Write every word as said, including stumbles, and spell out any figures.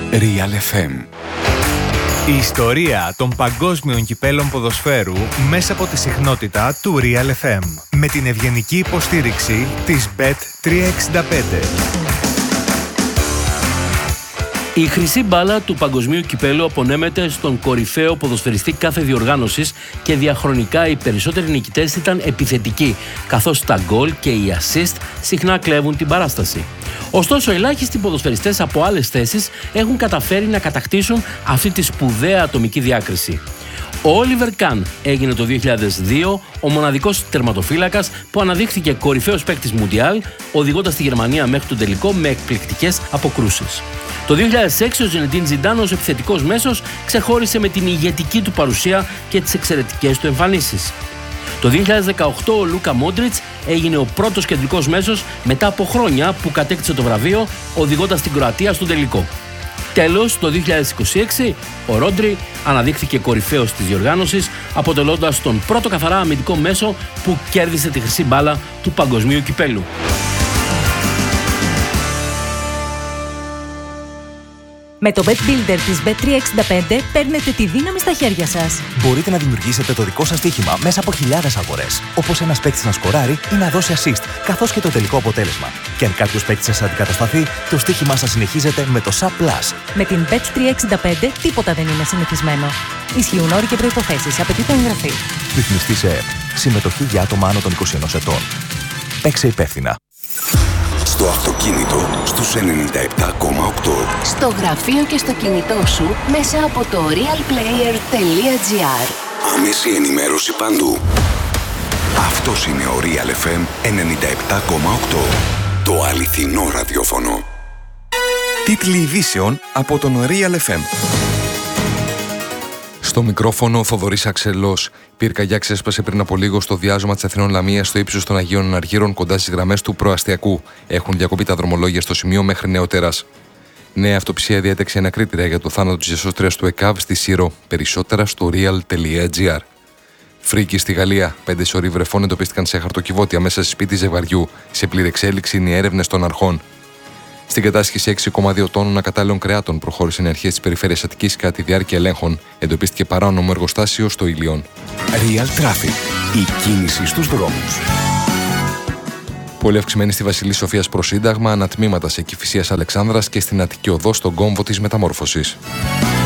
Real εφ εμ. Η ιστορία των παγκόσμιων κυπέλων ποδοσφαίρου μέσα από τη συχνότητα του Real εφ εμ. Με την ευγενική υποστήριξη της μπετ τριακόσια εξήντα πέντε. Η χρυσή μπάλα του παγκοσμίου κυπέλου απονέμεται στον κορυφαίο ποδοσφαιριστή κάθε διοργάνωσης και διαχρονικά οι περισσότεροι νικητές ήταν επιθετικοί, καθώς τα γκολ και οι assist συχνά κλέβουν την παράσταση. Ωστόσο, ελάχιστοι ποδοσφαιριστές από άλλες θέσεις έχουν καταφέρει να κατακτήσουν αυτή τη σπουδαία ατομική διάκριση. Ο Όλιβερ Καν έγινε το δύο χιλιάδες δύο ο μοναδικός τερματοφύλακας που αναδείχθηκε κορυφαίος παίκτης Μουντιάλ, οδηγώντας τη Γερμανία μέχρι τον τελικό με εκπληκτικές αποκρούσεις. Το δύο χιλιάδες έξι ο Ζινεντίν Ζιντάν ως επιθετικός μέσος ξεχώρισε με την ηγετική του παρουσία και τις εξαιρετικές του εμφανίσεις. Το δύο χιλιάδες δεκαοκτώ ο Λούκα Μόντριτς έγινε ο πρώτος κεντρικός μέσος μετά από χρόνια που κατέκτησε το βραβείο, οδηγώντας την Κροατία στον τελικό. Τέλος, το δύο χιλιάδες είκοσι έξι ο Ρόντρι αναδείχθηκε κορυφαίος της διοργάνωσης, αποτελώντας τον πρώτο καθαρά αμυντικό μέσο που κέρδισε τη χρυσή μπάλα του παγκοσμίου κυπέλου. Με το Bet Builder της μπετ τριακόσια εξήντα πέντε παίρνετε τη δύναμη στα χέρια σας. Μπορείτε να δημιουργήσετε το δικό σας στοίχημα μέσα από χιλιάδες αγορές. Όπως ένας παίκτης να σκοράρει ή να δώσει assist, καθώς και το τελικό αποτέλεσμα. Και αν κάποιος παίκτης σας αντικατασταθεί, το στοίχημά σας συνεχίζεται με το σαπ πλας. Με την μπετ τριακόσια εξήντα πέντε τίποτα δεν είναι συνηθισμένο. Ισχύουν όροι και προϋποθέσεις. Απαιτείται εγγραφή. Ρυθμιστή σε ΕΕΠ. Συμμετοχή για άτομα άνω των είκοσι ενός ετών. Παίξε υπεύθυνα. Στο αυτοκίνητο στους ενενήντα επτά κόμμα οκτώ. Στο γραφείο και στο κινητό σου μέσα από το realplayer τελεία gr. Άμεση ενημέρωση παντού. Αυτός είναι ο Real εφ εμ ενενήντα επτά κόμμα οκτώ. Το αληθινό ραδιόφωνο. Τίτλοι ειδήσεων από τον Real εφ εμ. Στο μικρόφωνο ο Θοδωρής Αξελός. Πυρκαγιά ξέσπασε πριν από λίγο στο διάζωμα της Αθηνών Λαμίας στο ύψος των Αγίων Αργύρων κοντά στις γραμμές του προαστιακού. Έχουν διακοπεί τα δρομολόγια στο σημείο μέχρι νεοτέρας. Νέα αυτοψία διέταξε ανακρίτρια για το θάνατο της εσώστριας του ΕΚΑΒ στη Σύρο. Περισσότερα στο real τελεία gr. Φρίκη στη Γαλλία. Πέντε σωροί βρεφών εντοπίστηκαν σε χαρτοκιβώτια μέσα σε σπίτι ζευγαριού. Σε πλήρη εξέλιξη είναι οι έρευνες των αρχών. Στην κατάσχεση έξι κόμμα δύο τόνων ακατάλληλων κρεάτων προχώρησαν οι αρχές της περιφέρειας Αττικής κατά τη διάρκεια ελέγχων. Εντοπίστηκε παράνομο εργοστάσιο στο Ήλιον. Real Traffic. Η κίνηση στους δρόμους. Πολύ αυξημένη στη Βασιλής Σοφίας προς Σύνταγμα, ανατμήματα σε Κηφισίας Αλεξάνδρας και στην Αττική Οδό στον κόμβο της Μεταμόρφωσης.